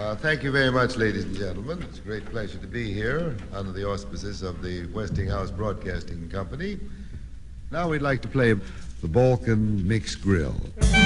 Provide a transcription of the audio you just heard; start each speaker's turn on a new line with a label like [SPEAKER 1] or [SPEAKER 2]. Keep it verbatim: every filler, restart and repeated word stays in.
[SPEAKER 1] Uh, thank you very much, ladies and gentlemen. It's a great pleasure to be here under the auspices of the Westinghouse Broadcasting Company. Now we'd like to play the Balkan Mix Grill.